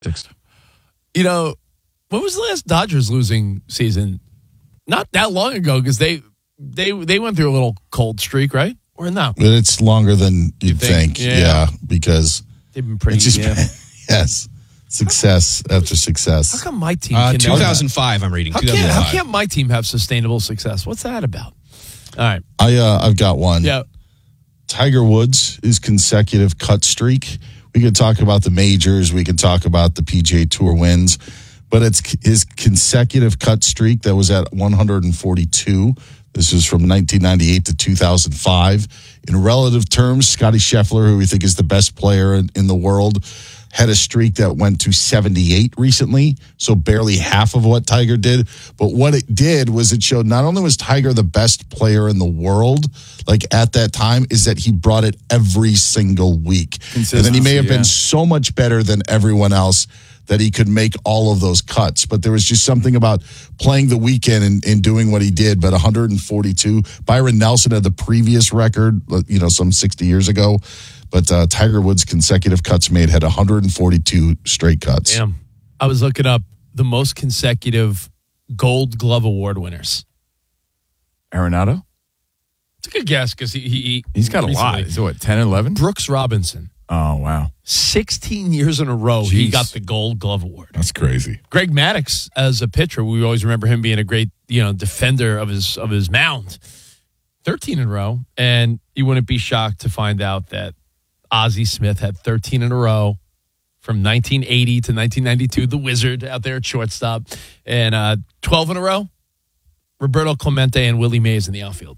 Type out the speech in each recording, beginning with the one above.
You know, when was the last Dodgers losing season? Not that long ago, because they went through a little cold streak, right? Or no? But it's longer than you'd think. Yeah, because they've been pretty. Yes, success after success. How come my team? 2005. I'm reading. How can't my team have sustainable success? What's that about? All right, I've got one. Yeah, Tiger Woods' consecutive cut streak. We could talk about the majors. We could talk about the PGA Tour wins. But it's his consecutive cut streak that was at 142. This is from 1998 to 2005. In relative terms, Scottie Scheffler, who we think is the best player in the world, had a streak that went to 78 recently, so barely half of what Tiger did. But what it did was it showed not only was Tiger the best player in the world, like at that time, is that he brought it every single week. And then he may have been so much better than everyone else that he could make all of those cuts. But there was just something about playing the weekend and doing what he did. But 142, Byron Nelson had the previous record, some 60 years ago. But Tiger Woods' consecutive cuts made had 142 straight cuts. Damn. I was looking up the most consecutive Gold Glove Award winners. Arenado? It's a good guess because he's got a lot. Is it what, 10 and 11? Brooks Robinson. Oh, wow. 16 years in a row, he got the Gold Glove Award. That's crazy. Greg Maddux, as a pitcher, we always remember him being a great, defender of his mound. 13 in a row, and you wouldn't be shocked to find out that Ozzie Smith had 13 in a row from 1980 to 1992. The Wizard out there at shortstop, and 12 in a row. Roberto Clemente and Willie Mays in the outfield.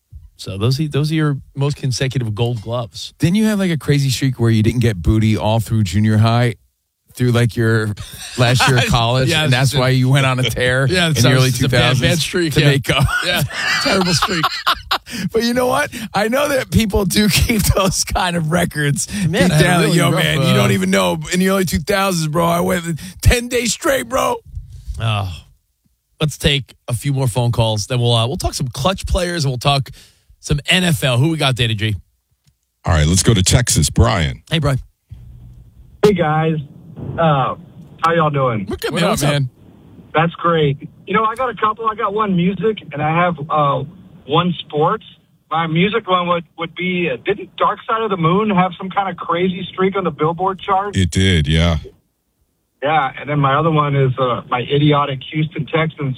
So those are your most consecutive Gold Gloves. Didn't you have like a crazy streak where you didn't get booty all through junior high, through like your last year of college, and that's why you went on a tear in the early 2000s bad streak, to make up? Yeah, terrible streak. But you know what? I know that people do keep those kind of records. Man, you don't even know. In the early 2000s, bro, I went 10 days straight, bro. Oh, let's take a few more phone calls. Then we'll talk some clutch players, and we'll talk some NFL. Who we got, Data G? All right, let's go to Texas. Brian. Hey, Brian. Hey, guys. How y'all doing? We're good, man. What's up? That's great. I got a couple. I got one music, and I have one sports. My music one would be, didn't Dark Side of the Moon have some kind of crazy streak on the Billboard chart? It did, yeah. Yeah, and then my other one is my idiotic Houston Texans.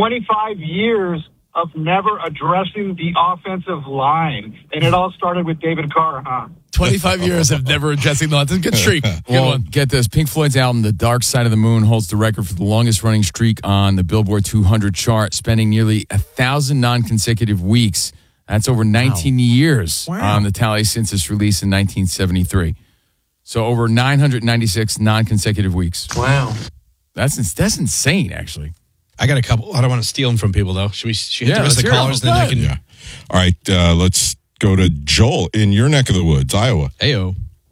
25 years of never addressing the offensive line. And it all started with David Carr, huh? 25 years of never addressing the line. That's a good streak. Good one. Get this. Pink Floyd's album, The Dark Side of the Moon, holds the record for the longest running streak on the Billboard 200 chart, spending nearly 1,000 non-consecutive weeks. That's over 19 years on the tally since its release in 1973. So over 996 non-consecutive weeks. Wow. That's insane, actually. I got a couple. I don't want to steal them from people, though. Should we hit the rest of the callers? Then I can. Yeah. All right, let's go to Joel in your neck of the woods, Iowa. Heyo.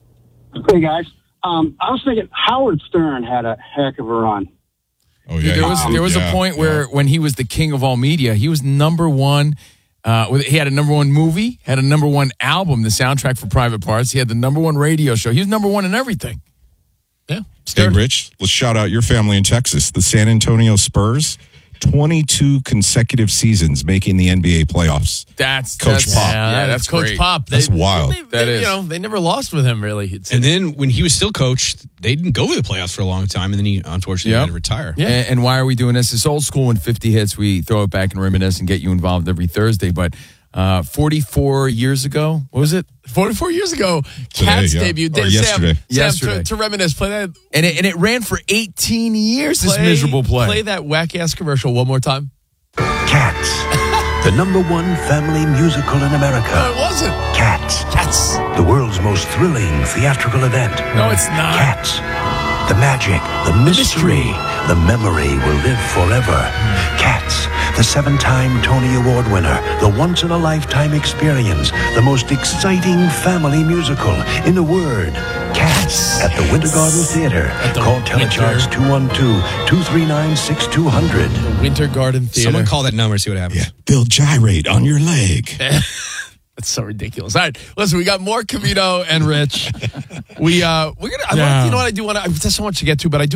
Hey, guys. I was thinking Howard Stern had a heck of a run. Oh, yeah. There was a point where when he was the king of all media, he was number one. He had a number one movie, had a number one album, the soundtrack for Private Parts. He had the number one radio show. He was number one in everything. Yeah. Hey, Rich, let's shout out your family in Texas. The San Antonio Spurs, 22 consecutive seasons making the NBA playoffs. That's Coach Pop. Yeah, that's Coach great. Pop. That's wild. They never lost with him, really. And then when he was still coach, they didn't go to the playoffs for a long time, and then he unfortunately had to retire. Yeah. And why are we doing this? It's old school. When 50 hits, we throw it back and reminisce and get you involved every Thursday. But 44 years ago, what was it? 44 years ago, Today, Cats yeah. debuted. Or yesterday. Sam, to reminisce, play that. And it ran for 18 years, this miserable play. Play that whack-ass commercial one more time. Cats, the #1 family musical in America. No, it wasn't. Cats. Cats. The world's most thrilling theatrical event. No, it's not. Cats. The magic, the mystery, the memory will live forever. Cats, the 7-time Tony Award winner, the once-in-a-lifetime experience, the most exciting family musical in the word. Cats at the Winter Garden Theater. Call Telecharge 212-239-6200. The Winter Garden Theater. Someone call that number and see what happens. Yeah, they'll gyrate on your leg. That's so ridiculous. All right, listen, we got more Cavino and Rich. We're gonna. You know what I do want to. There's so much to get to, but I do.